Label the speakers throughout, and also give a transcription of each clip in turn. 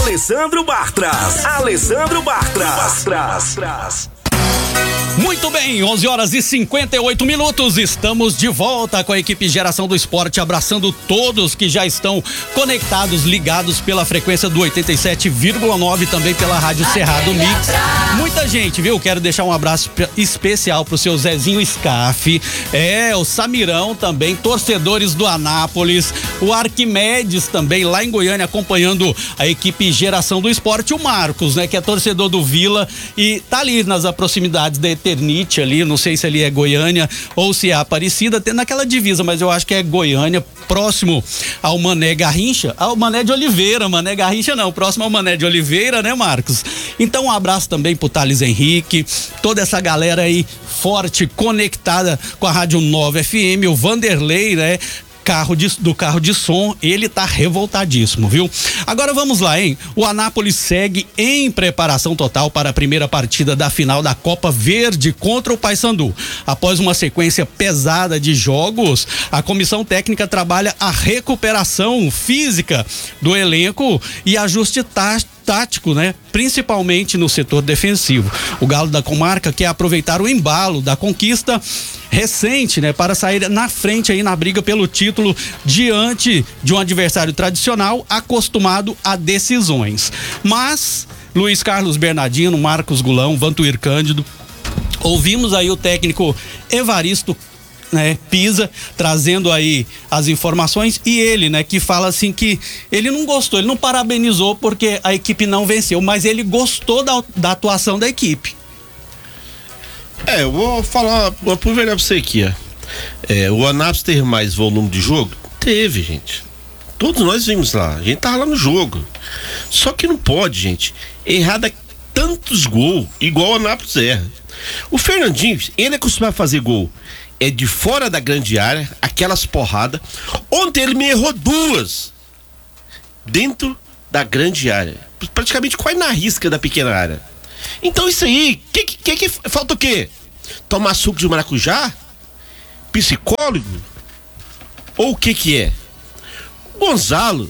Speaker 1: Alessandro Bartras.
Speaker 2: Muito bem, 11h58, estamos de volta com a equipe Geração do Esporte, abraçando todos que já estão conectados, ligados pela frequência do 87,9, também pela Rádio Cerrado Mix. Muita gente, viu? Quero deixar um abraço especial pro seu Zezinho Scaff, o Samirão também, torcedores do Anápolis, o Arquimedes também lá em Goiânia acompanhando a equipe Geração do Esporte, o Marcos, né, que é torcedor do Vila e tá ali nas proximidades da Eternite ali, não sei se ali é Goiânia ou se é Aparecida, tem naquela divisa, mas eu acho que é Goiânia, próximo ao Mané Garrincha, ao Mané de Oliveira, Mané Garrincha não, próximo ao Mané de Oliveira, né, Marcos? Então um abraço também pro Thales Henrique, toda essa galera aí forte, conectada com a Rádio 9 FM, o Vanderlei, né? Do carro de som, ele tá revoltadíssimo, viu? Agora vamos lá, hein? O Anápolis segue em preparação total para a primeira partida da final da Copa Verde contra o Paysandu. Após uma sequência pesada de jogos, a comissão técnica trabalha a recuperação física do elenco e ajuste tático, né? Principalmente no setor defensivo. O Galo da Comarca quer aproveitar o embalo da conquista recente, né? Para sair na frente aí na briga pelo título diante de um adversário tradicional acostumado a decisões. Mas Luiz Carlos Bernardino, Marcos Gulão, Vantuir Cândido, ouvimos aí o técnico Evaristo, né, Pisa, trazendo aí as informações, e ele, né, que fala assim que ele não gostou, ele não parabenizou porque a equipe não venceu, mas ele gostou da atuação da equipe.
Speaker 3: Eu vou falar, vou aproveitar pra você aqui, o Anápolis teve mais volume de jogo? Teve, gente. Todos nós vimos lá, a gente tava lá no jogo. Só que não pode, gente, errar tantos gols igual o Anápolis erra. O Fernandinho, ele é acostumado a fazer gol de fora da grande área, aquelas porradas. Ontem ele me errou 2 dentro da grande área, praticamente quase na risca da pequena área. Então isso aí, que falta o quê? Tomar suco de maracujá? Psicólogo? Ou o que é? O Gonzalo,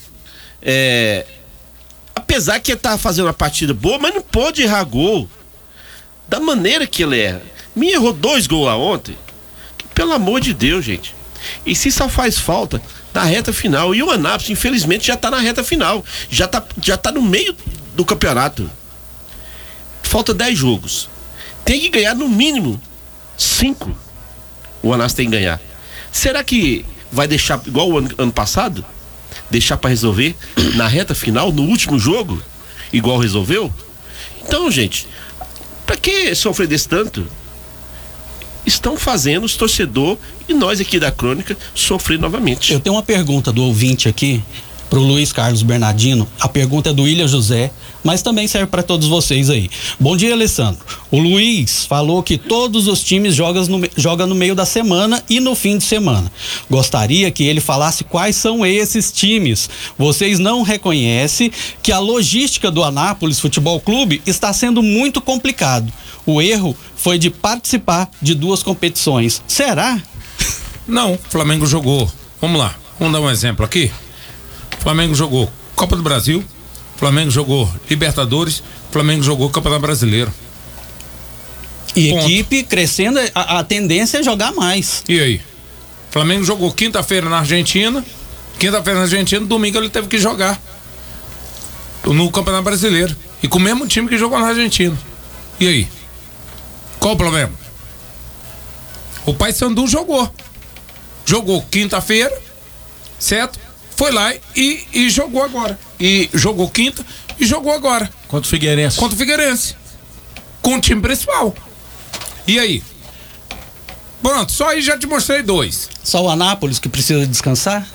Speaker 3: apesar que ele tá fazendo uma partida boa, mas não pode errar gol da maneira que ele erra. Me errou 2 gols lá ontem. Pelo amor de Deus, gente. E se só faz falta na reta final. E o Anápolis, infelizmente, já tá na reta final. Já tá no meio do campeonato. Falta 10 jogos. Tem que ganhar no mínimo 5. O Anápolis tem que ganhar. Será que vai deixar igual o ano passado? Deixar pra resolver na reta final, no último jogo? Igual resolveu? Então, gente, pra que sofrer desse tanto? Estão fazendo os torcedores e nós aqui da Crônica sofrer novamente.
Speaker 2: Eu tenho uma pergunta do ouvinte aqui pro Luiz Carlos Bernardino. A pergunta é do William José, mas também serve para todos vocês aí. Bom dia, Alessandro. O Luiz falou que todos os times jogam no meio da semana e no fim de semana. Gostaria que ele falasse quais são esses times. Vocês não reconhecem que a logística do Anápolis Futebol Clube está sendo muito complicado. O erro foi de participar de 2 competições. Será?
Speaker 4: Não, o Flamengo jogou. Vamos lá, vamos dar um exemplo aqui. Flamengo jogou Copa do Brasil, Flamengo jogou Libertadores, Flamengo jogou Campeonato Brasileiro.
Speaker 2: E ponto. Equipe crescendo, a tendência é jogar mais.
Speaker 4: E aí? Flamengo jogou quinta-feira na Argentina, domingo ele teve que jogar no Campeonato Brasileiro. E com o mesmo time que jogou na Argentina. E aí? Qual o problema? O Paysandu jogou quinta-feira, certo? Foi lá e jogou agora. E jogou quinta e jogou agora.
Speaker 5: Contra o Figueirense.
Speaker 4: Com o time principal. E aí? Pronto, só aí já te mostrei 2.
Speaker 2: Só o Anápolis que precisa descansar?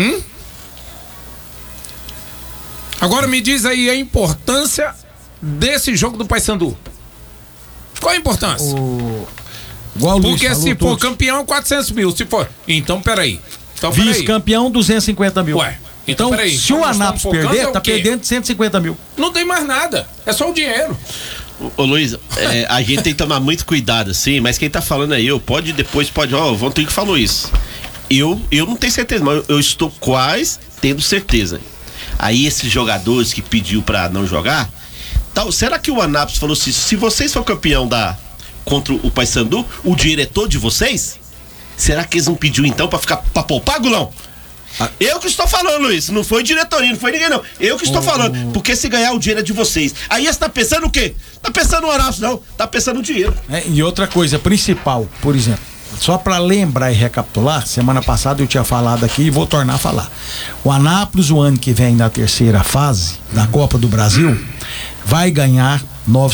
Speaker 4: Agora me diz aí a importância desse jogo do Paysandu. Qual a importância? Porque se for campeão, 400 mil. Se for. Então, peraí.
Speaker 5: Vice-campeão, 250 mil.
Speaker 4: Ué.
Speaker 5: Então,
Speaker 4: peraí.
Speaker 5: se o Anápolis perder, tá perdendo 150 mil.
Speaker 4: Não tem mais nada. É só o dinheiro.
Speaker 3: Ô Luiz, a gente tem que tomar muito cuidado, assim, mas quem tá falando aí, o Vantuir que falou isso. Eu não tenho certeza, mas eu estou quase tendo certeza. aí esses jogadores que pediu pra não jogar, será que o Anápolis falou assim, se vocês for campeão contra o Paysandu, o diretor de vocês, será que eles não pediu então pra poupar, Gulão? Eu que estou falando isso, não foi diretoria, não foi ninguém não. Eu que estou falando, porque se ganhar o dinheiro é de vocês. Aí você tá pensando o quê? Tá pensando no Anápolis, não, tá pensando no dinheiro.
Speaker 5: E outra coisa principal, por exemplo, só para lembrar e recapitular, semana passada eu tinha falado aqui e vou tornar a falar. O Anápolis, o ano que vem na terceira fase da Copa do Brasil, vai ganhar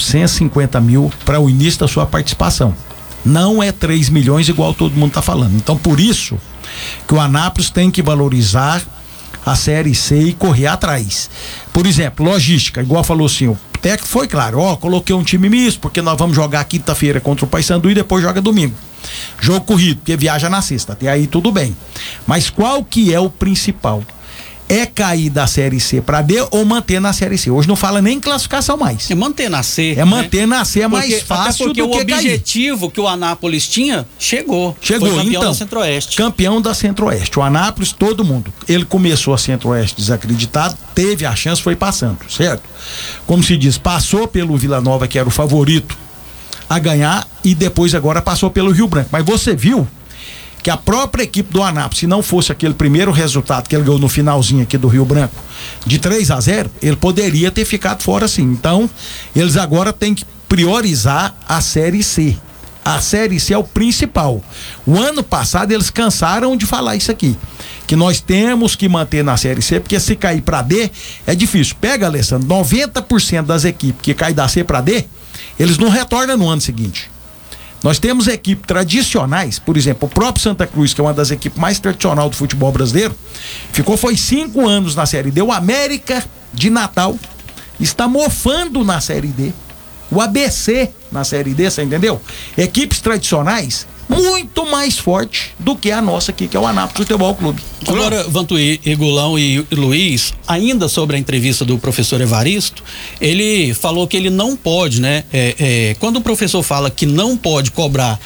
Speaker 5: 950 mil para o início da sua participação. Não é 3 milhões igual todo mundo tá falando. Então, por isso que o Anápolis tem que valorizar a Série C e correr atrás. Por exemplo, logística, igual falou assim, o técnico foi claro, coloquei um time misto, porque nós vamos jogar quinta-feira contra o Paysandu e depois joga domingo. Jogo corrido, porque viaja na sexta, até aí tudo bem. Mas qual que é o principal? É cair da Série C para D ou manter na Série C? Hoje não fala nem em classificação mais.
Speaker 2: É manter na C.
Speaker 5: É manter na C, é mais fácil do que cair.
Speaker 2: Porque o objetivo que o Anápolis tinha, chegou. Foi campeão
Speaker 5: então,
Speaker 2: da Centro-Oeste.
Speaker 5: Campeão da Centro-Oeste. O Anápolis, todo mundo. Ele começou a Centro-Oeste desacreditado, teve a chance, foi passando, certo? Como se diz, passou pelo Vila Nova, que era o favorito a ganhar, e depois agora passou pelo Rio Branco. Mas você viu que a própria equipe do Anápolis, se não fosse aquele primeiro resultado que ele ganhou no finalzinho aqui do Rio Branco, de 3-0, ele poderia ter ficado fora sim. Então, eles agora têm que priorizar a Série C. A Série C é o principal. O ano passado eles cansaram de falar isso aqui, que nós temos que manter na Série C, porque se cair para D é difícil. Pega, Alessandro, 90% das equipes que caem da C para D, eles não retornam no ano seguinte. Nós temos equipes tradicionais, por exemplo, o próprio Santa Cruz, que é uma das equipes mais tradicionais do futebol brasileiro, foi 5 anos na Série D. O América de Natal está mofando na Série D. O ABC na Série D, você entendeu? Equipes tradicionais muito mais forte do que a nossa aqui, que é o Anápolis Futebol Clube.
Speaker 2: Agora, Vantuí, Gulão e Luiz, ainda sobre a entrevista do professor Evaristo, ele falou que ele não pode, né? Quando o professor fala que não pode cobrar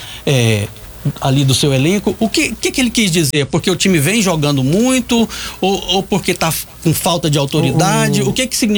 Speaker 2: ali do seu elenco, o que ele quis dizer? Porque o time vem jogando muito ou porque tá com falta de autoridade? O que significa?